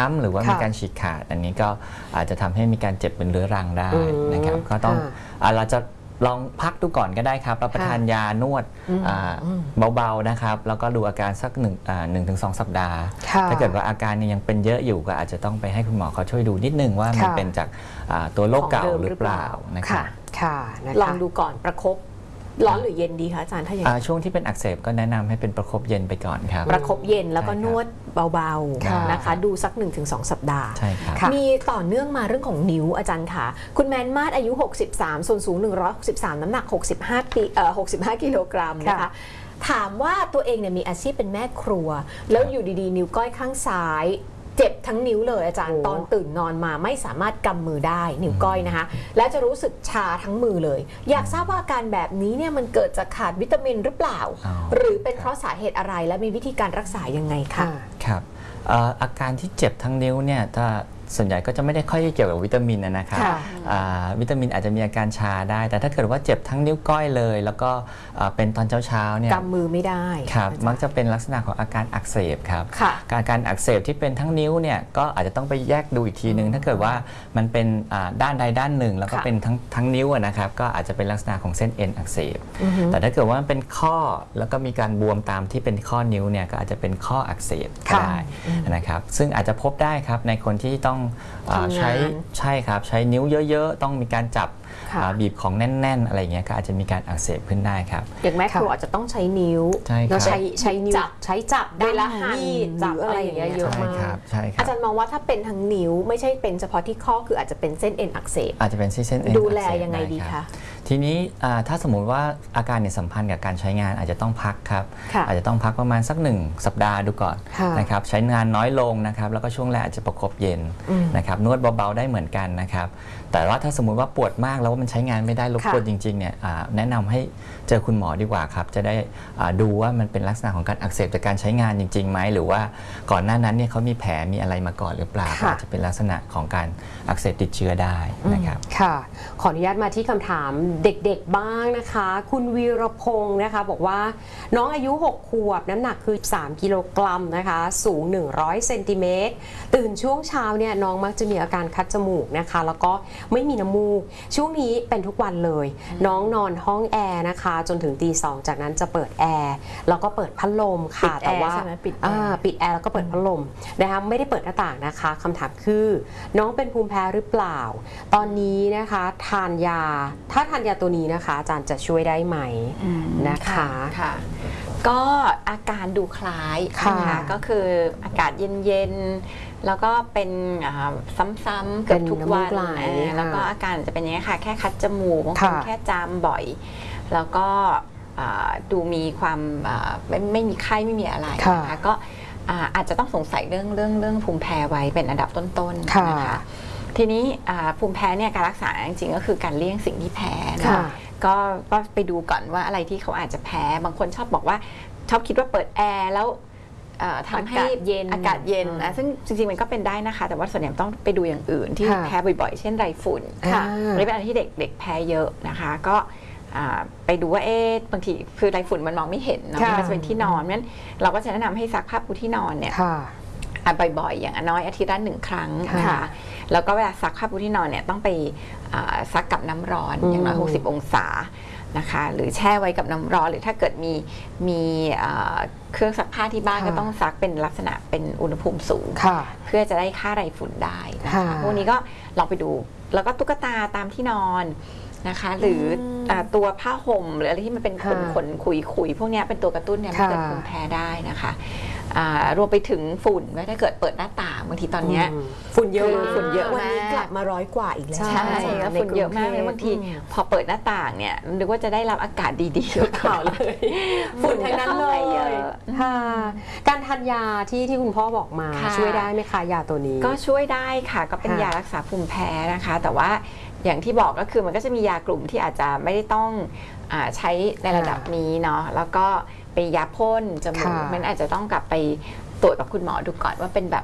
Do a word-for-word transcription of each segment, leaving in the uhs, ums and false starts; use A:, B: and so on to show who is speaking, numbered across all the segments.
A: ช้ำหรือว่ามีการฉีกขาดอันนี้ก็อาจจะทำให้มีการเจ็บเป็นเรื้อรังได้นะครับก็ต้องเราจะลองพักดูก่อนก็ได้ครับรับประทานยานวดเบาๆนะครับแล้วก็ดูอาการสักหนึ่งหนึ่งถึงสองสัปดาห์ถ้าเกิดว่าอาการยังเป็นเยอะอยู่ก็อาจจะต้องไปให้คุณหมอเขาช่วยดูนิดนึงว่ามันเป็นจากตัวโรคเก่าหรือเปล่านะครับ
B: ลองดูก่อนประคบร้อนหรือเย็นดีคะอาจารย์ถ้าอย่าง
A: ช่วงที่เป็นอักเสบก็แนะนำให้เป็นประคบเย็นไปก่อนครับ
B: ประคบเย็นแล้วก็นวดเบาๆนะคะดูสัก หนึ่งถึงสอง สัปดาห์มีต่อเนื่องมาเรื่องของนิ้วอาจารย์ค่ะคุณแมนมาศอายุหกสิบสามส่วนสูงหนึ่งร้อยหกสิบสามน้ำหนักหกสิบห้าปีเอ่อหกสิบห้ากิโลกรัมนะคะถามว่าตัวเองเนี่ยมีอาชีพเป็นแม่ครัวแล้วอยู่ดีๆนิ้วก้อยข้างซ้ายเจ็บทั้งนิ้วเลยอาจารย์ตอนตื่นนอนมาไม่สามารถกำมือได้นิ้วก้อยนะคะและจะรู้สึกชาทั้งมือเลยอยากทราบว่าอาการแบบนี้เนี่ยมันเกิดจากขาดวิตามินหรือเปล่าหรือเป็นเพราะสาเหตุอะไรและมีวิธีการรักษายังไงคะ
A: ครับอาการที่เจ็บทั้งนิ้วเนี่ยถ้าส่วนใหญ่ก็จะไม่ได้ค่อยเกี่ยวกับวิตามินนะครับวิตามินอาจจะมีอาการชาได้แต่ถ้าเกิดว่าเจ็บทั้งนิ้วก้อยเลยแล้วก็เป็นตอนเช้าๆเนี่ย
B: กำมือไม่ได้
A: ครับมักจะเป็นลักษณะของอาการอักเสบครับการการอักเสบที่เป็นทั้งนิ้วเนี่ยก็อาจจะต้องไปแยกดูอีกทีนึงถ้าเกิดว่ามันเป็นด้านใดด้านหนึ่งแล้วก็เป็นทั้งทั้งนิ้วนะครับก็อาจจะเป็นลักษณะของเส้นเอ็นอักเสบแต่ถ้าเกิดว่ามันเป็นข้อแล้วก็มีการบวมตามที่เป็นข้อนิ้วเนี่ยก็อาจจะเป็นข้ออักเสบได้นะครับซึ่งอาจจะพบได้ครับในคนที่ต้องใช้ใช่ครับใช้นิ้วเยอะๆต้องมีการจับบีบของแน่นๆอะไรเงี้ยก็อาจจะมีการอักเสบขึ้นได้ครับ
B: อย่างแม่ครัวอาจจะต้องใช้นิ้วใช้ใช้นิ้วใช้จับได้ละหั่นจับอะไรอย่างเงี้ยเยอะมากอาจารย์มองว่าถ้าเป็นทั้งนิ้วไม่ใช่เป็นเฉพาะที่ข้อคืออาจจะเป็นเส้นเอ็นอักเสบ
A: อาจจะเป็นเส้นเอ็น
B: ดูแลยังไงดีคะ
A: ทีนี้ถ้าสมมุติว่าอาการเนี่ยสัมพันธ์กับการใช้งานอาจจะต้องพักครับอาจจะต้องพักประมาณสักหนึ่งสัปดาห์ดูก่อนนะครับใช้งานน้อยลงนะครับแล้วก็ช่วงแรกอาจจะประคบเย็นนะครับนวดเบาๆได้เหมือนกันนะครับแต่ว่าถ้าสมมุติว่าปวดมากแล้วว่ามันใช้งานไม่ได้รบกวนจริงๆเนี่ยแนะนำให้เจอคุณหมอดีกว่าครับจะได้ดูว่ามันเป็นลักษณะของการอักเสบจากการใช้งานจริงๆไหมหรือว่าก่อนหน้านั้นเนี่ยเขามีแผลมีอะไรมาก่อนหรือเปล่าอาจจะเป็นลักษณะของการอักเสบติดเชื้อได้นะครับ
C: ค่ะขออนุญาตมาที่คำถามเด็กๆบ้างนะคะคุณวีรพงศ์นะคะบอกว่าน้องอายุหกขวบน้ำหนักคือสามกิโลกรัมนะคะสูงหนึ่งร้อยเซนติเมตรตื่นช่วงเช้าเนี่ยน้องมักจะมีอาการคัดจมูกนะคะแล้วก็ไม่มีน้ำมูกช่วงนี้เป็นทุกวันเลยน้องนอนห้องแอร์นะคะจนถึงตีสองจากนั้นจะเปิดแอร์แล้วก็เปิดพัดลมค่ะแต่ว่าปิดปิดแอร์แล้วก็เปิดพัดลมนะคะไม่ได้เปิดหน้าต่างนะคะคำถามคือน้องเป็นภูมิแพ้หรือเปล่าตอนนี้นะคะทานยาถ้าทานยาตัวนี้นะคะอาจารย์จะช่วยได้ไหมนะคะ
B: ค่ะก็อาการดูคล้ายนะคะก็คืออากาศเย็นๆแล้วก็เป็นซ้ำๆเกือบทุกวันแล้วก็อาการจะเป็นอย่างนี้ค่ะแค่คัดจมูกบางคนแค่จามบ่อยแล้วก็ดูมีความไม่ไม่มีไข้ไม่มีอะไรนะคะก็อาจจะต้องสงสัยเรื่องเรื่องเรื่องภูมิแพ้ไว้เป็นอันดับต้นๆนะคะทีนี้ภูมิแพ้เนี่ยการรักษาจริงๆก็คือการเลี่ยงสิ่งที่แพ้นะก็ก็ไปดูก่อนว่าอะไรที่เขาอาจจะแพ้บางคนชอบบอกว่าชอบคิดว่าเปิดแอร์แล้วทำให้เย็นอากาศเย็นนะซึ่งจริงๆมันก็เป็นได้นะคะแต่ว่าส่วนใหญ่ต้องไปดูอย่างอื่นที่แพ้บ่อยๆเช่นไรฝุ่นนี่เป็นอันที่เด็กๆแพ้เยอะนะคะก็ไปดูว่าเอ๊ะบางทีคือไรฝุ่นมันมองไม่เห็นเนาะมันจะเป็นที่นอนงั้นเราก็จะแนะนำให้ซักผ้าปูที่นอนเนี่ยบ่อยๆอย่างน้อยอาทิตย์ละหนึ่งครั้งนะคะแล้วก็เวลาซักผ้าปูที่นอนเนี่ยต้องไปซักกับน้ำร้อนอย่างน้อยหกสิบองศานะคะหรือแช่ไว้กับน้ำร้อนหรือถ้าเกิดมีมีเครื่องซักผ้าที่บ้านก็ต้องซักเป็นลักษณะเป็นอุณหภูมิสูงเพื่อจะได้ฆ่าไรฝุ่นได้นะคะพวกนี้ก็ลองไปดูแล้วก็ตุ๊กตาตามที่นอนนะคะหรือตัวผ้าห่มหรืออะไรที่มันเป็นขนขนคุยคุยพวกนี้เป็นตัวกระตุ้นเนี่ยมันเกิดภูมิแพ้ได้นะคะรวมไปถึงฝุ่นว่าถ้าเกิดเปิดหน้าต่างบางทีตอนนี้
C: ฝุ่นเยอะ
B: ฝุ่นเยอะ
C: วันนี้กลับมาร้อยกว่าอีกแล้ว
B: ใช่แล้วฝุ่นเยอะมากเลยบางทีพอเปิดหน้าต่างเนี่ยนึกว่าจะได้รับอากาศดีๆข่าวเลย
C: ฝุ่นทั้งนั้นเลยค่ะการทานยาที่ที่คุณพ่อบอกมาช่วยได้ไหมคะยาตัวนี้
B: ก็ช่วยได้ค่ะก็เป็นยารักษาภูมิแพ้นะคะแต่ว่าอย่างที่บอกก็คือมันก็จะมียากลุ่มที่อาจจะไม่ได้ต้องใช้ในระดับนี้เนาะแล้วก็เป็นยาพ่นจมูกมันอาจจะต้องกลับไปตรวจกับคุณหมอดูก่อนว่าเป็นแบบ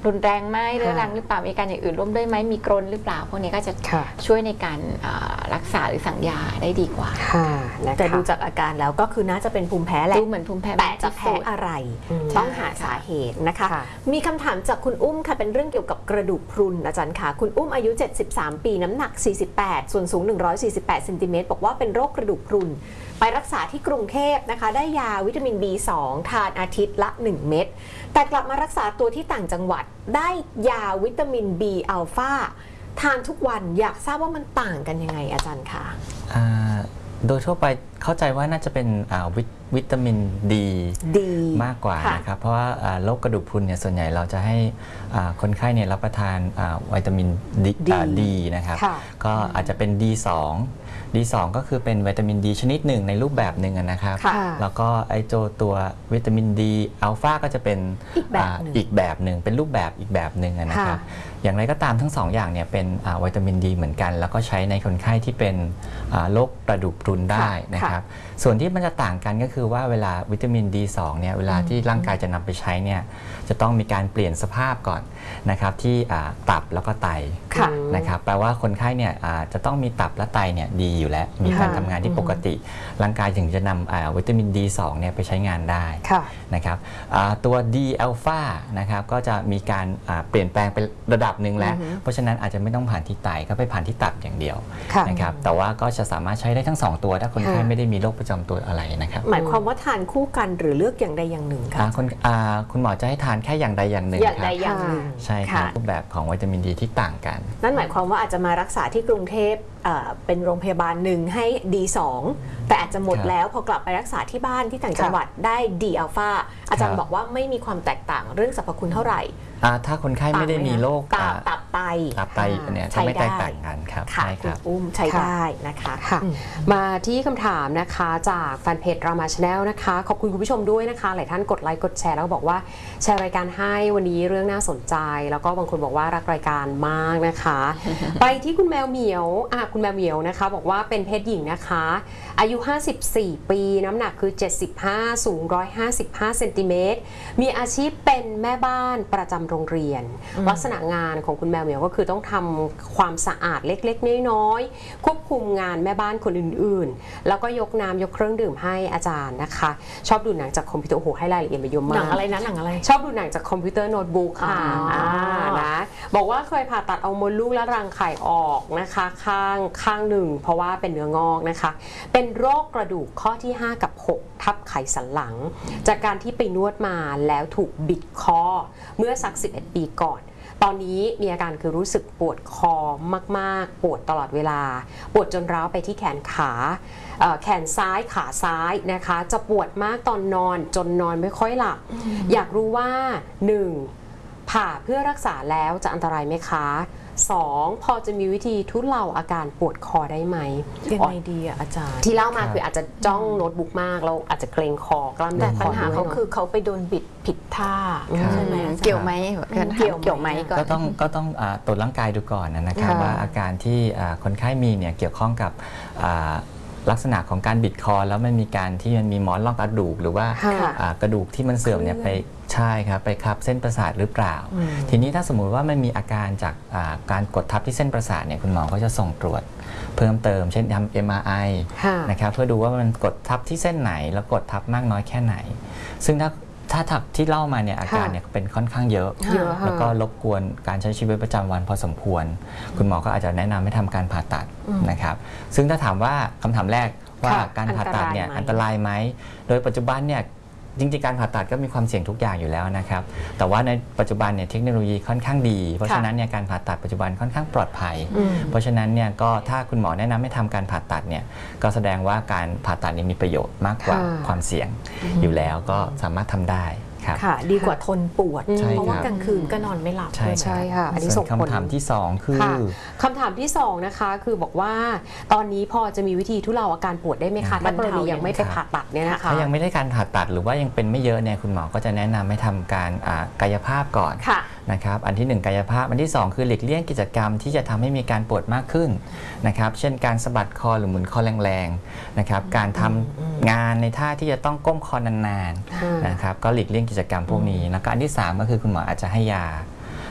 B: รุนแรงไหมเรื้อรังหรือเปล่ามีการอย่างอื่นร่วมด้วยไหมมีกรนหรือเปล่าพวกนี้ก็จะช่วยในการรักษาหรือสั่งยาได้ดีกว่า
D: แต่ดูจากอาการแล้วก็คือน่าจะเป็นภูมิแพ้แหละ
B: ดูเหมือนภูมิแพ้
D: แต่จะแพ้อะไรต้องหาสาเหตุนะคะมีคำถามจากคุณอุ้มค่ะเป็นเรื่องเกี่ยวกับกระดูกพรุนอาจารย์ค่ะคุณอุ้มอายุเจ็ดสิบสามปีน้ำหนักสี่สิบแปดส่วนสูงหนึ่งร้อยสี่สิบแปดเซนติเมตรบอกว่าเป็นโรคกระดูกพรุนไปรักษาที่กรุงเทพนะคะได้ยาวิตามิน บี สอง ทานอาทิตย์ละหนึ่งเม็ดแต่กลับมารักษาตัวที่ต่างจังหวัดได้ยาวิตามิน B อัลฟาทานทุกวันอยากทราบว่ามันต่างกันยังไงอาจารย์คะ
A: โดยทั่วไปเข้าใจว่าน่าจะเป็นวิวิตามินดีมากกว่านะครับเพราะว่าโรคกระดูกพรุนเนี่ยส่วนใหญ่เราจะให้คนไข้เนี่ยรับประทานวิตามินดีนะครับก็อาจจะเป็น ดี สอง ดี สอง ก็คือเป็นวิตามินดีชนิดหนึ่งในรูปแบบหนึ่งนะครับแล้วก็ไอโจตัววิตามินดีอัลฟาก็จะเป็นอีกแบบหนึ่งเป็นรูปแบบอีกแบบหนึ่งนะครับอย่างไรก็ตามทั้งสองอย่างเนี่ยเป็นวิตามินดีเหมือนกันแล้วก็ใช้ในคนไข้ที่เป็นโรคกระดูกพรุนได้นะครับส่วนที่มันจะต่างกันก็คือว่าเวลาวิตามิน ดี สอง เนี่ยเวลาที่ร่างกายจะนำไปใช้เนี่ยจะต้องมีการเปลี่ยนสภาพก่อนนะครับที่ตับแล้วก็ไตนะครับแปลว่าคนไข้เนี่ยจะต้องมีตับและไตเนี่ยดีอยู่แล้วมีการทำงานที่ปกติร่างกายถึงจะนำวิตามิน ดี สอง เนี่ยไปใช้งานได้นะครับตัว D อัลฟานะครับก็จะมีการเปลี่ยนแปลงเป็นระดับหนึ่งแล้วเพราะฉะนั้นอาจจะไม่ต้องผ่านที่ไตก็ไปผ่านที่ตับอย่างเดียวนะครับแต่ว่าก็จะสามารถใช้ได้ทั้งสองตัวถ้าคนไข้ไม่ได้มีโรคประจำตัวอะไรนะครับ
D: หมายความว่าทานคู่กันหรือเลือกอย่างใดอย่างหนึ่งคะ
A: คุณคุณหมอจะให้ทานแค่อย่างใดอย่างหนึ่ง
D: อย่างใดอย่างหนึ่ง
A: ใช่ครับรูปแบบของวิตามินดีที่ต่างกัน
D: นั่นหมายความว่าอาจจะมารักษาที่กรุงเทพเป็นโรงพยาบาลหนึ่งให้ ดี สอง แต่อาจจะหมดแล้วพอกลับไปรักษาที่บ้านที่ต่างจังหวัดได้ ดี อัลฟาอาจารย์บอกว่าไม่มีความแตกต่างเรื่องสรรพคุณเท่าไหร่
A: ถ้าคนไข้ไม่ได้มีโรค
D: ตับตับไต
A: ตับไตเนี่ยจะไม่แตกต่างกันครับ
D: ใช่ครับอุ้มใช้ได้นะคะ
C: มาที่คำถามนะคะจากแฟนเพจรามาชาแนลนะคะขอบคุณคุณผู้ชมด้วยนะคะหลายท่านกดไลค์กดแชร์แล้วบอกว่าแชร์รายการให้วันนี้เรื่องน่าสนใจแล้วก็บางคนบอกว่ารักรายการมากนะคะไปที่คุณแมวเหมียวอ่ะคุณแมวเหมียวนะคะบอกว่าเป็นเพศหญิงนะคะอายุห้าสิบสี่ปีน้ำหนักคือเจ็ดสิบห้าสูงหนึ่งร้อยห้าสิบห้าเซนติเมตรมีอาชีพเป็นแม่บ้านประจำโรงเรียนลักษณะงานของคุณแมวเหมียวก็คือต้องทำความสะอาดเล็กๆน้อยๆควบคุมงานแม่บ้านคนอื่นๆแล้วก็ยกน้ำยกเครื่องดื่มให้อาจารย์นะคะชอบดูหนังจากคอมพิวเตอร์โอ้โหให้รายละเอียดมาเยอะมาก
D: หนังอะไรนะหนังอะไร
C: ชอบดูหนังจากคอมพิวเตอร์โน้ตบุ๊กค่ะนะบอกว่าเคยผ่าตัดเอามดลูกและรังไข่ออกนะคะข้างข้างหนึ่งเพราะว่าเป็นเนื้องอกนะคะเป็นโรคกระดูกข้อที่ห้ากับหกทับไขสันหลังจากการที่ไปนวดมาแล้วถูกบิดคอเมื่อสักสิบเอ็ดปีก่อนตอนนี้มีอาการคือรู้สึกปวดคอมากๆปวดตลอดเวลาปวดจนร้าวไปที่แขนขาแขนซ้ายขาซ้ายนะคะจะปวดมากตอนนอนจนนอนไม่ค่อยหลับอยากรู้ว่าหนึ่งผ่าเพื่อรักษาแล้วจะอันตรายไหมคะสองพอจะมีวิธีทุเลาอาการปวดคอได้ไหม
D: ยังไงดีอ่ะอาจารย์
C: ที่เล่ามาคืออาจจะจ้องโน้ตบุ๊กมากแล้วอาจจะเกรงคอกล้ามเนื้อคอด้วย
D: แต่ปัญหาเขาคือเขาไปโดนบิดผิดท่าใช่ไหม
B: เกี่ยวไหมเกี่ยวเกี่ยวไหม
A: ก็ต้องก็ต้องตรวจร่างกายดูก่อนนะครับว่าอาการที่คนไข้มีเนี่ยเกี่ยวข้องกับลักษณะของการบิดคอแล้วมันมีการที่มันมีหมอนรองกระดูกหรือว่ากระดูกที่มันเสื่อมเนี่ยไปใช่ครับไปทับเส้นประสาทหรือเปล่าทีนี้ถ้าสมมุติว่ามันมีอาการจากการกดทับที่เส้นประสาทเนี่ยคุณหมอก็จะส่งตรวจเพิ่มเติมเช่นทำ เอ็ม อาร์ ไอ นะครับเพื่อดูว่ามันกดทับที่เส้นไหนแล้วกดทับมากน้อยแค่ไหนซึ่งถ้าถ้าทับที่เล่ามาเนี่ยอาการเนี่ยเป็นค่อนข้างเยอะแล้วก็รบกวนการใช้ชีวิตประจำวันพอสมควรคุณหมอก็อาจจะแนะนำให้ทำการผ่าตัดนะครับซึ่งถ้าถามว่าคำถามแรกว่าการผ่าตัดเนี่ยอันตรายไหมโดยปัจจุบันเนี่ยจริงๆการผ่าตัดก็มีความเสี่ยงทุกอย่างอยู่แล้วนะครับแต่ว่าในปัจจุบันเนี่ยเทคโนโลยีค่อนข้างดีเพราะฉะนั้นเนี่ยการผ่าตัดปัจจุบันค่อนข้างปลอดภัยเพราะฉะนั้นเนี่ยก็ถ้าคุณหมอแนะนำให้ทำการผ่าตัดเนี่ยก็แสดงว่าการผ่าตัดนี้มีประโยชน์มากกว่าความเสี่ยงอยู่แล้วก็สามารถทำได้
D: ค่ะดีกว่าทนปวดเพราะว่ากลางคืนก็นอนไม่หลับ
A: ใช่
C: ใช่ค่ะอันนี้ส่งผล
A: คำถามที่สองคือ
C: คำถามที่สองนะคะคือบอกว่าตอนนี้พอจะมีวิธีทุเลาอาการปวดได้ไหมคะถ้ากรณียังไม่ไปผ่าตัดเนี่ยนะคะ
A: ถ้ายังไม่ได้การผ่าตัดหรือว่ายังเป็นไม่เยอะเนี่ยคุณหมอก็จะแนะนำให้ทำการกายภาพก่อนนะครับอันที่หนึ่งกายภาพอันที่สองคือหลีกเลี่ยงกิจกรรมที่จะทำให้มีการปวดมากขึ้นนะครับเช่นการสะบัดคอหรือหมุนคอแรงๆนะครับการทำงานในท่าที่จะต้องก้มคอนานๆนะครับก็หลีกเลี่ยงกิจกรรมพวกนี้แล้วก็อันที่สามก็คือคุณหมออาจจะให้ยา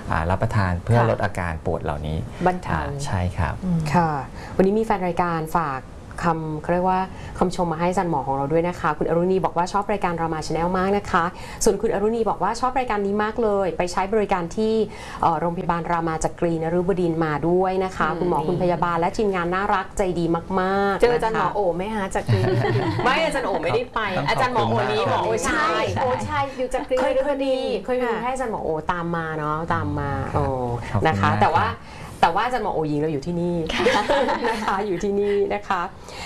A: รับประทานเพื่อลดอาการปวดเหล่านี้
D: บรรเทา
A: ใช่ครับ
C: ค่ะวันนี้มีแฟนรายการฝากคำเขาเรียกว่าคำชมมาให้อาจารย์หมอของเราด้วยนะคะคุณอรุณีบอกว่าชอบรายการรามาชาแนลมากนะคะส่วนคุณอรุณีบอกว่าชอบรายการนี้มากเลยไปใช้บริการที่โรงพยาบาลรามาจักรีนฤบดินทร์มาด้วยนะคะคุณหมอคุณพยาบาลและทีมงานน่ารักใจดีมากๆ
D: เจออาจารย์หมอโอไหมคะจักรี
C: ไม่อาจารย์โอไม่ได้ไปอาจารย์หมอโอนี้หมอโอใช่
D: โอใช่อยู่จักรี
C: เคยเคยมีเคยมีให้อาจารย์หมอโอตามมาเนาะตามมาโอ้นะคะแต่ว่าแต่ว่าอาจารย์หมอโอยิงเราอยู่ที่นี่นะคะอยู่ที่นี่นะคะ